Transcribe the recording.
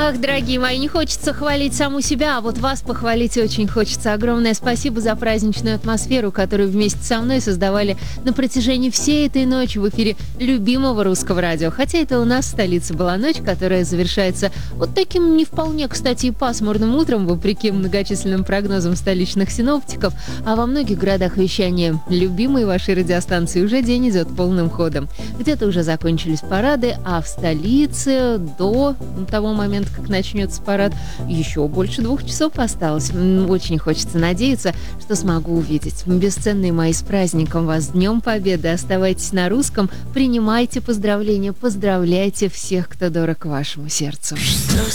Ах, дорогие мои, не хочется хвалить саму себя, а вот вас похвалить очень хочется. Огромное спасибо за праздничную атмосферу, которую вместе со мной создавали на протяжении всей этой ночи в эфире любимого русского радио. Хотя это у нас в столице была ночь, которая завершается вот таким не вполне, кстати, и пасмурным утром, вопреки многочисленным прогнозам столичных синоптиков, а во многих городах вещания любимой вашей радиостанции уже день идет полным ходом. Где-то уже закончились парады, а в столице до того момента, как начнется парад, еще больше 2 часов осталось. Очень хочется надеяться, что смогу увидеть. Бесценные мои, с праздником вас, с Днем Победы. Оставайтесь на русском, принимайте поздравления, поздравляйте всех, кто дорог вашему сердцу. Что